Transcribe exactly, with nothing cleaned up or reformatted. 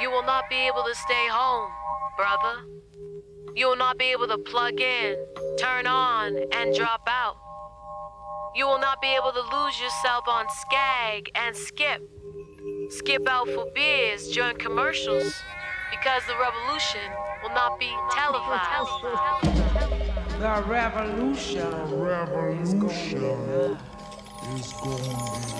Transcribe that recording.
You will not be able to stay home, brother. You will not be able to plug in, turn on, and drop out. You will not be able to lose yourself on Skag and Skip. Skip out for beers during commercials because the revolution will not be televised. The revolution, the revolution is going to be